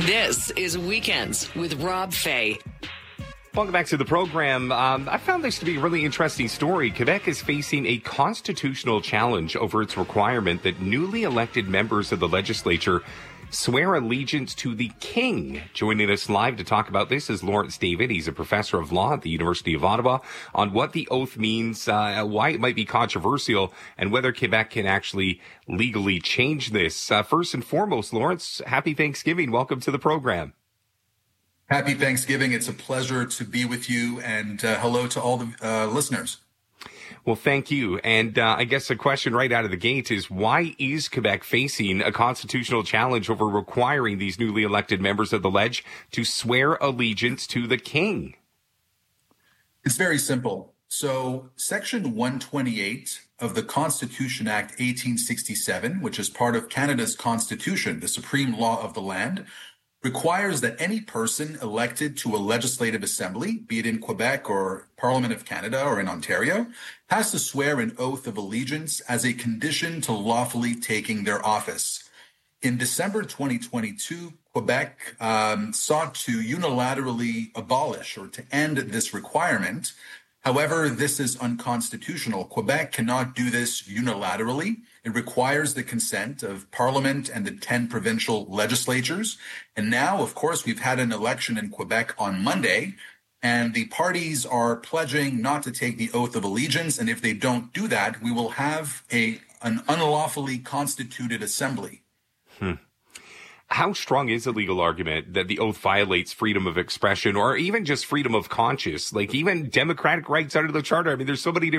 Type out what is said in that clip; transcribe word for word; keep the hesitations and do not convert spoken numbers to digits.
This is Weekends with Rob Fay. Welcome back to the program. Um, I found this to be a really interesting story. Quebec is facing a constitutional challenge over its requirement that newly elected members of the legislature swear allegiance to the King. Joining us live to talk about this is Lawrence David. He's a professor of law at the University of Ottawa, on what the oath means, uh, why it might be controversial, and whether Quebec can actually legally change this. Uh, first and foremost, Lawrence, happy Thanksgiving. Welcome to the program. Happy Thanksgiving. It's a pleasure to be with you, and uh, hello to all the uh, listeners. Well, thank you. And uh, I guess the question right out of the gate is, why is Quebec facing a constitutional challenge over requiring these newly elected members of the Ledge to swear allegiance to the King? It's very simple. So Section one twenty-eight of the Constitution Act eighteen sixty-seven, which is part of Canada's Constitution, the supreme law of the land, requires that any person elected to a legislative assembly, be it in Quebec or Parliament of Canada or in Ontario, has to swear an oath of allegiance as a condition to lawfully taking their office. In December twenty twenty-two, Quebec um, sought to unilaterally abolish or to end this requirement. However, this is unconstitutional. Quebec cannot do this unilaterally. It requires the consent of Parliament and the ten provincial legislatures. And now, of course, we've had an election in Quebec on Monday, and the parties are pledging not to take the oath of allegiance. And if they don't do that, we will have a an unlawfully constituted assembly. Hmm. How strong is the legal argument that the oath violates freedom of expression or even just freedom of conscience, like even democratic rights under the Charter? I mean, there's so many different